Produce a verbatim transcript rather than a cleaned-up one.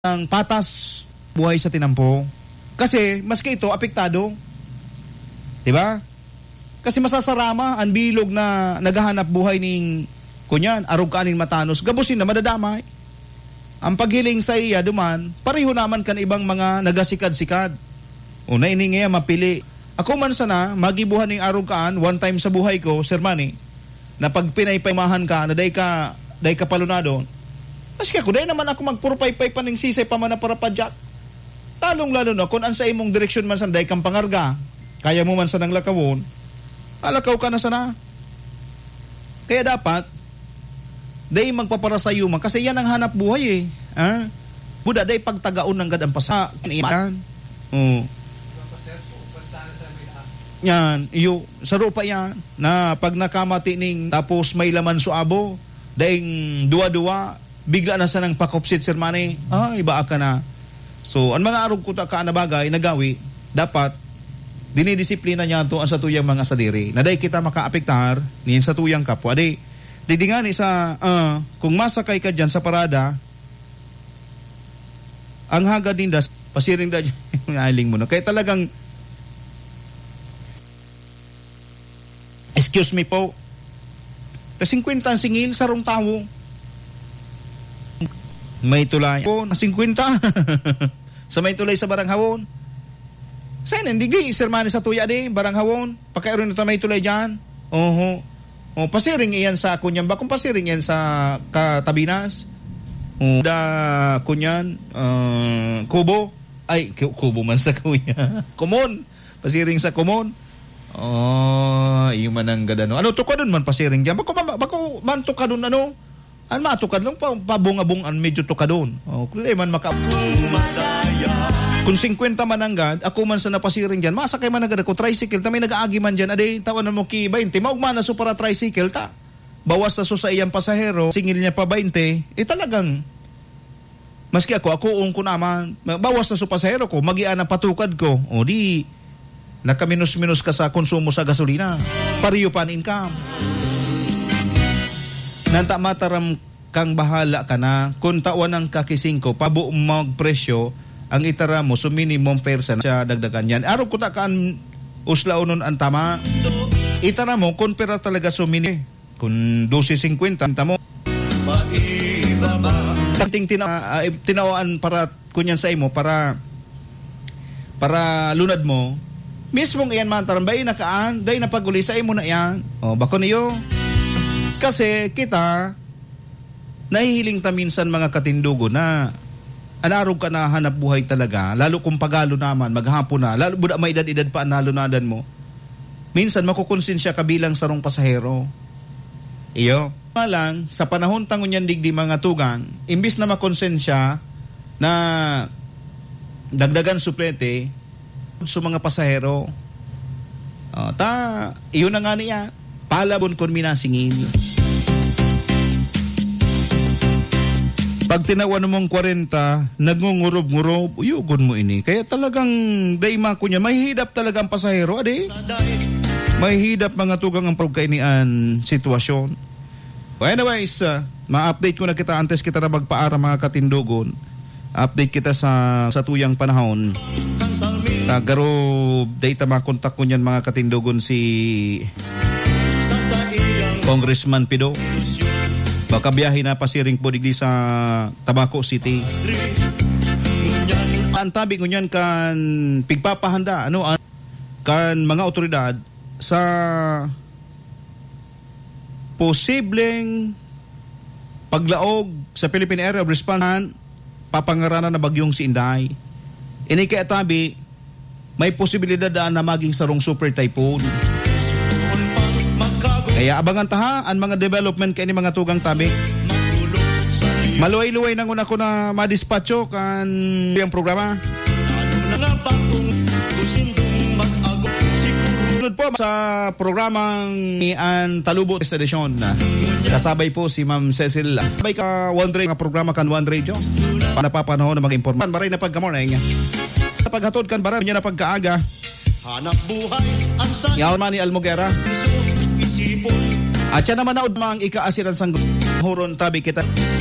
ng patas buhay sa tinampo. Kasi maski ito apektado. 'Di ba? Kasi masasarama ang bilog na naghahanap buhay ning kunyan, arog kaning matanos, gabusin na madadamay. Ang paghiling sa iya duman, pareho naman kan ibang mga nagasikad-sikad. Una ini nga mapili. Ako man sana magibuhan ning arog kaan one time sa buhay ko, Sir Manny, na pag pinaypaymahan ka, na day ka, day ka palunado. Maski ako, day naman ako magpurpaypay pa ning sisay pa man na para padyak. Talong lalo na, kung an sa imong direksyon man san day kang pangarga, kaya mo man sa nang lakawon, alakaw ka na sana. Kaya dapat, day magpaparasayo man, kasi yan ang hanap buhay eh. Ha? Buda, day pagtagaon ng gadang pasa. Yan. Oh. Yan, iyo, saro pa yan, na pag nakamati ning tapos may laman suabo, daing duwa-duwa, bigla na sa nang pakopsit, Sir Manny, ah, iba ka na. So, ang mga arog kuta ka na bagay, nagawi, dapat, dinidisiplina niya to ang sa tuyang mga sadiri. Na day kita makaapektar, niyan sa tuyang kapwa. Di, di nga ni sa, uh, kung masakay ka dyan sa parada, ang hagad din das, pasiring da dyan, aling mo na. Kaya talagang, excuse me po, kasingkwenta ang singil sa rong tawo. May tulay po, na singkwenta. Sa may tulay sa Baranghawon. Saan hindi Sir Manny sa tuya di, Baranghawon. Pagkairoon na may tulay dyan. Oho. O, pasiring iyan sa kunyan ba? Kung pasiring iyan sa Katabinas. O, da kunyan, uh, Kubo. Ay, Kubo man sa kuya. Kumon. Pasiring sa Kumon. Oh, iyo man ang gadano. Ano to ka doon man pasiring diyan? Bako bako man to ka doon ano? An matukad lang pa pabungabung an medyo to ka doon. Oh, kung man maka kung singkwenta man anggad, ako man sa napasiring diyan, masakay man agad ako tricycle, ta may nagaagi man diyan, ade tawanan mo ki twenty, maugma na so para tricycle ta. Bawas sa so sa iyang pasahero, singil niya pa twenty, eh talagang maski ako, ako ung ko naman, bawas na so pasahero ko, magian ang patukad ko. O di nakaminus-minus ka sa konsumo sa gasolina. Pariyo pa ang income. Nanta mataram kang bahala ka na, kung tawan ng kakising ko, pabu magpresyo, ang itara mo, so minimum persa sa dagdagan yan. Araw ko takaan uslaunon ang tama. Itara mo, kung pera talaga so mini, kung twelve fifty, anta mo. Tanting tina, uh, tinawaan para, kunyan sa imo, para, para lunad mo, mismong iyan man tarambay na kaan, day na paguli sa imo na iyan. O, bako niyo. Kasi kita, nahihiling ta minsan mga katindugo na anarog ka na hanap buhay talaga, lalo kung pagalo naman, maghapon na, lalo buda may edad-edad pa nalunadan mo. Minsan makukonsensya ka bilang sarong pasahero. Iyo. Malang, sa panahon tangon yan digdi mga tugang, imbis na makonsensya na dagdagan suplete, sa mga pasahero. Uh, ta, iyon na nga niya. Palabon kon minasingin. Pag tinawan mong forty, nagngungurob-ngurob, uyugon mo ini. Kaya talagang dayma ko niya, may hidap talagang pasahero, ade. May hidap mga tugang ang pagkainian sitwasyon. Well, anyways, uh, ma-update ko na kita antes kita na magpaara mga katindugon. Update kita sa sa tuyang panahon. Tagaro data makontak ko niyan mga katindugon si Congressman Pido. Baka biyahe na pasiring po digdi sa Tabaco City. Antabi ko niyan kan pigpapahanda ano kan mga otoridad sa posibleng paglaog sa Philippine Area of Response papangaranan na bagyong si Inday. Ini kaya tabi may posibilidad na maging sarong super typhoon. Kaya abangan taha ang mga development kay ni mga tugang tabi. Maluway-luway nang una ko na madispatcho kan yung programa. Sunod po sa programang Ian Talubo Station. Kasabay po si Ma'am Cecil. Sabay ka One Radio, nga programa kan One Radio. Panapapanahon na mag-informan. Maray na pagkamorning. Paghatod kan baran niya na pagkaaga. Hanap buhay ang sa Yalmani Almogera. At siya naman na udmang ikaasiran sang huron tabi kita.